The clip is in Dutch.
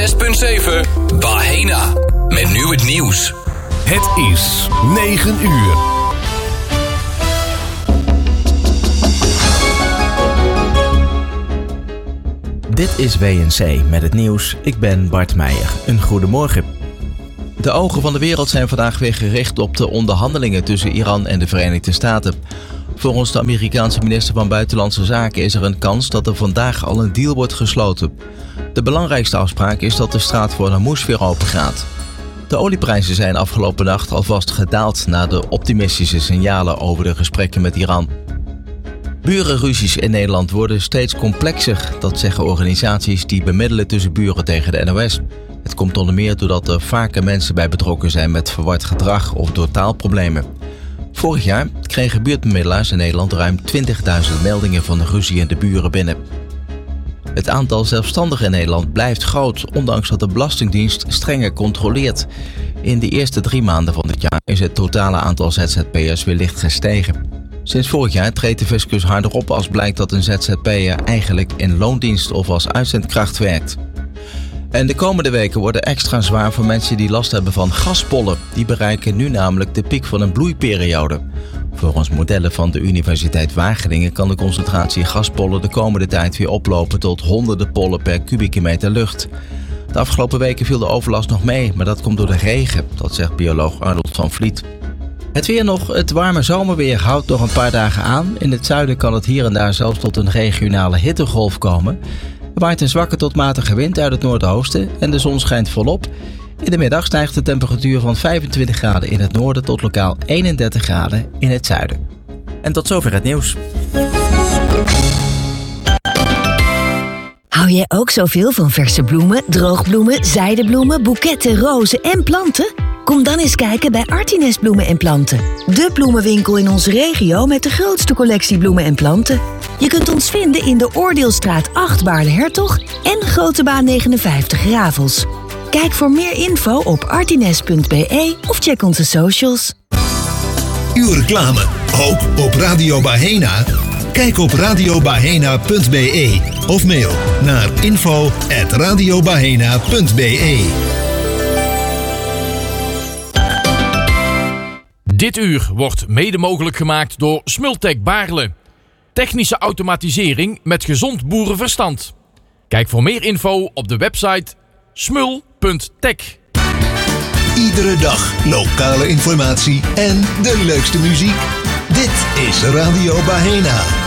106.7 Bahena. Met nu het nieuws. Het is 9 uur. Dit is WNC met het nieuws. Ik ben Bart Meijer. Een goedemorgen. De ogen van de wereld zijn vandaag weer gericht op de onderhandelingen tussen Iran en de Verenigde Staten. Volgens de Amerikaanse minister van Buitenlandse Zaken is er een kans dat er vandaag al een deal wordt gesloten. De belangrijkste afspraak is dat de straat voor Hormuz weer open gaat. De olieprijzen zijn afgelopen nacht alvast gedaald na de optimistische signalen over de gesprekken met Iran. Burenruzies in Nederland worden steeds complexer, dat zeggen organisaties die bemiddelen tussen buren tegen de NOS. Het komt onder meer doordat er vaker mensen bij betrokken zijn met verward gedrag of door taalproblemen. Vorig jaar kregen buurtbemiddelaars in Nederland ruim 20.000 meldingen van de ruzie in de buren binnen. Het aantal zelfstandigen in Nederland blijft groot, ondanks dat de Belastingdienst strenger controleert. In de eerste 3 maanden van dit jaar is het totale aantal ZZP'ers weer licht gestegen. Sinds vorig jaar treedt de fiscus harder op als blijkt dat een ZZP'er eigenlijk in loondienst of als uitzendkracht werkt. En de komende weken worden extra zwaar voor mensen die last hebben van gaspollen. Die bereiken nu namelijk de piek van een bloeiperiode. Volgens modellen van de Universiteit Wageningen kan de concentratie gaspollen de komende tijd weer oplopen tot honderden pollen per kubieke meter lucht. De afgelopen weken viel de overlast nog mee, maar dat komt door de regen, dat zegt bioloog Arnold van Vliet. Het weer nog, het warme zomerweer houdt nog een paar dagen aan. In het zuiden kan het hier en daar zelfs tot een regionale hittegolf komen. Er waait een zwakke tot matige wind uit het noordoosten en de zon schijnt volop. In de middag stijgt de temperatuur van 25 graden in het noorden tot lokaal 31 graden in het zuiden. En tot zover het nieuws. Hou jij ook zoveel van verse bloemen, droogbloemen, zijdebloemen, boeketten, rozen en planten? Kom dan eens kijken bij Artines Bloemen en Planten. De bloemenwinkel in onze regio met de grootste collectie bloemen en planten. Je kunt ons vinden in de Oordeelstraat 8 Baarle-Hertog en Grotebaan 59 Ravels. Kijk voor meer info op artines.be of check onze socials. Uw reclame, ook op Radio Bahena? Kijk op radiobahena.be of mail naar info@radiobahena.be. Dit uur wordt mede mogelijk gemaakt door Smultec Baarle. Technische automatisering met gezond boerenverstand. Kijk voor meer info op de website smul.tech. Iedere dag lokale informatie en de leukste muziek. Dit is Radio Bahena.